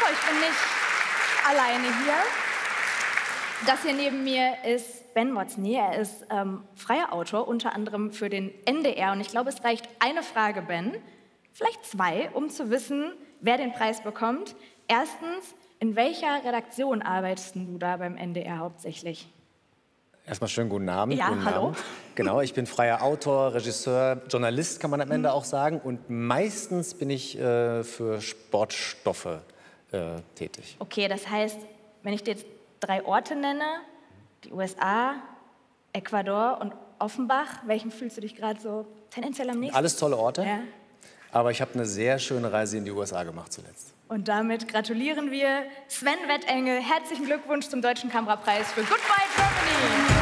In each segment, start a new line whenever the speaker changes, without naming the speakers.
So, ich bin nicht alleine hier. Das hier neben mir ist Ben Watson. Er ist freier Autor, unter anderem für den NDR. Und ich glaube, es reicht eine Frage, Ben, vielleicht zwei, um zu wissen, wer den Preis bekommt. Erstens, in welcher Redaktion arbeitest du da beim NDR hauptsächlich?
Erstmal schönen guten Abend.
Ja,
guten
hallo.
Abend. Genau, ich bin freier Autor, Regisseur, Journalist, kann man am Ende auch sagen. Und meistens bin ich für Sportstoffe tätig.
Okay, das heißt, wenn ich dir jetzt 3 Orte nenne, die USA, Ecuador und Offenbach, welchem fühlst du dich gerade so tendenziell am nächsten?
Alles tolle Orte,
Ja.
aber ich habe eine sehr schöne Reise in die USA gemacht zuletzt.
Und damit gratulieren wir Sven Wettengel. Herzlichen Glückwunsch zum Deutschen Kamerapreis für Goodbye Germany.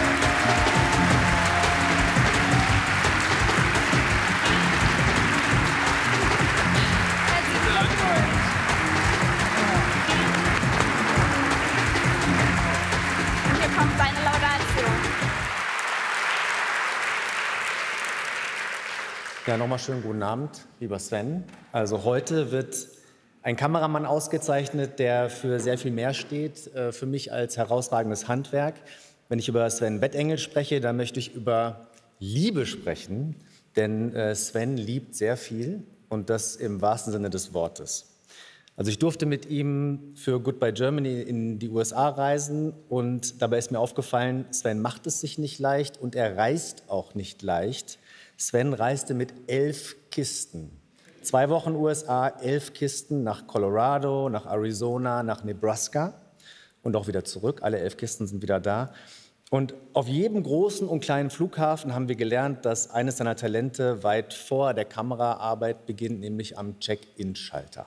Herzlichen Glückwunsch. Und hier kommt seine Laudatio.
Ja, nochmal schönen guten Abend, lieber Sven. Also heute wird ein Kameramann ausgezeichnet, der für sehr viel mehr steht, für mich als herausragendes Handwerk. Wenn ich über Sven Wettengel spreche, dann möchte ich über Liebe sprechen, denn Sven liebt sehr viel und das im wahrsten Sinne des Wortes. Also ich durfte mit ihm für Goodbye Germany in die USA reisen und dabei ist mir aufgefallen, Sven macht es sich nicht leicht und er reist auch nicht leicht. Sven reiste mit 11 Kisten. 2 Wochen USA, 11 Kisten nach Colorado, nach Arizona, nach Nebraska und auch wieder zurück. Alle 11 Kisten sind wieder da. Und auf jedem großen und kleinen Flughafen haben wir gelernt, dass eines seiner Talente weit vor der Kameraarbeit beginnt, nämlich am Check-in-Schalter.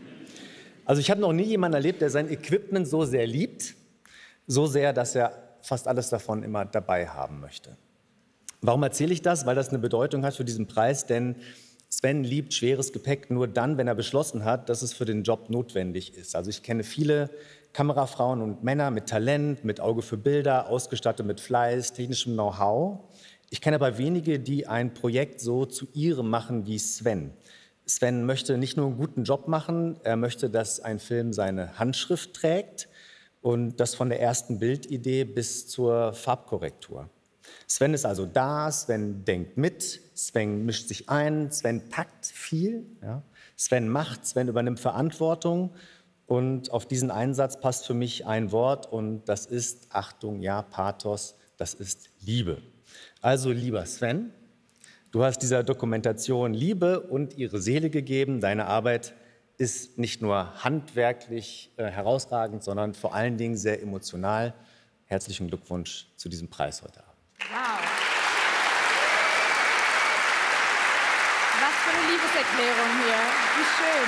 Also ich habe noch nie jemanden erlebt, der sein Equipment so sehr liebt, so sehr, dass er fast alles davon immer dabei haben möchte. Warum erzähle ich das? Weil das eine Bedeutung hat für diesen Preis, denn Sven liebt schweres Gepäck nur dann, wenn er beschlossen hat, dass es für den Job notwendig ist. Also ich kenne viele Kamerafrauen und Männer mit Talent, mit Auge für Bilder, ausgestattet mit Fleiß, technischem Know-how. Ich kenne aber wenige, die ein Projekt so zu ihrem machen wie Sven. Sven möchte nicht nur einen guten Job machen, er möchte, dass ein Film seine Handschrift trägt und das von der ersten Bildidee bis zur Farbkorrektur. Sven ist also da, Sven denkt mit, Sven mischt sich ein, Sven packt viel, ja. Sven macht, Sven übernimmt Verantwortung und auf diesen Einsatz passt für mich ein Wort und das ist, Achtung, ja, Pathos, das ist Liebe. Also lieber Sven, du hast dieser Dokumentation Liebe und ihre Seele gegeben, deine Arbeit ist nicht nur handwerklich herausragend, sondern vor allen Dingen sehr emotional. Herzlichen Glückwunsch zu diesem Preis heute Abend.
Wow. Was für eine Liebeserklärung hier. Wie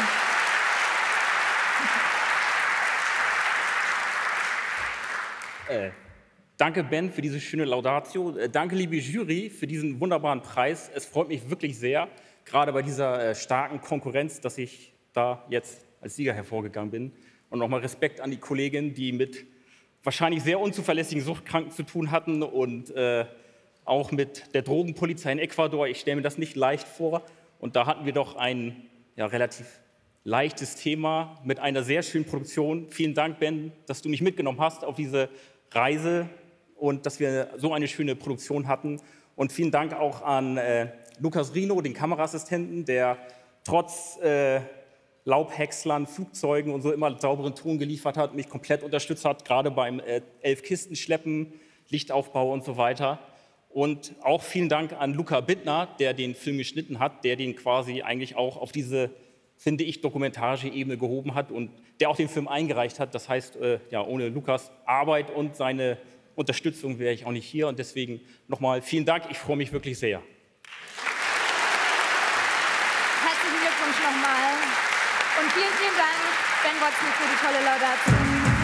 schön.
Danke, Ben, für diese schöne Laudatio. Danke, liebe Jury, für diesen wunderbaren Preis. Es freut mich wirklich sehr, gerade bei dieser starken Konkurrenz, dass ich da jetzt als Sieger hervorgegangen bin. Und nochmal Respekt an die Kollegin, die mit wahrscheinlich sehr unzuverlässigen Suchtkranken zu tun hatten und auch mit der Drogenpolizei in Ecuador. Ich stelle mir das nicht leicht vor. Und da hatten wir doch ein relativ leichtes Thema mit einer sehr schönen Produktion. Vielen Dank, Ben, dass du mich mitgenommen hast auf diese Reise und dass wir so eine schöne Produktion hatten. Und vielen Dank auch an Lukas Rino, den Kameraassistenten, der trotz Laubhäckslern, Flugzeugen und so immer sauberen Ton geliefert hat, mich komplett unterstützt hat, gerade beim 11 Kisten schleppen, Lichtaufbau und so weiter. Und auch vielen Dank an Luca Bittner, der den Film geschnitten hat, der den quasi eigentlich auch auf diese, finde ich, dokumentarische Ebene gehoben hat und der auch den Film eingereicht hat. Das heißt, ohne Lukas Arbeit und seine Unterstützung wäre ich auch nicht hier. Und deswegen nochmal vielen Dank, ich freue mich wirklich sehr.
Herzlichen Glückwunsch nochmal. Und vielen, vielen Dank, Ben Watson, für die tolle Laudatio.